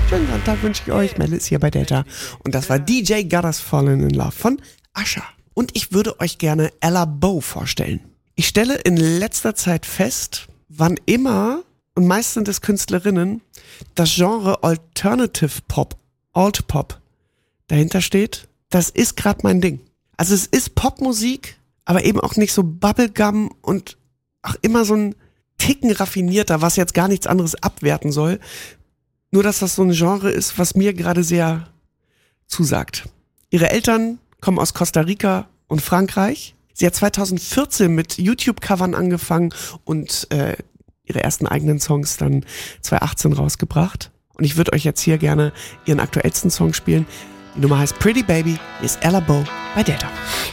Schönen Sonntag wünsche ich euch. Melle ist hier bei Delta. Und das war DJ Got Us Fallen in Love von Usher. Und ich würde euch gerne Ella Bow vorstellen. Ich stelle in letzter Zeit fest, wann immer, und meist sind es Künstlerinnen, das Genre Alternative Pop, Alt Pop dahinter steht, das ist gerade mein Ding. Also es ist Popmusik, aber eben auch nicht so Bubblegum und auch immer so ein Ticken raffinierter, was jetzt gar nichts anderes abwerten soll. Nur, dass das so ein Genre ist, was mir gerade sehr zusagt. Ihre Eltern kommen aus Costa Rica und Frankreich. Sie hat 2014 mit YouTube-Covern angefangen und ihre ersten eigenen Songs dann 2018 rausgebracht. Und ich würde euch jetzt hier gerne ihren aktuellsten Song spielen. Die Nummer heißt Pretty Baby, hier ist Ella Bow bei Delta.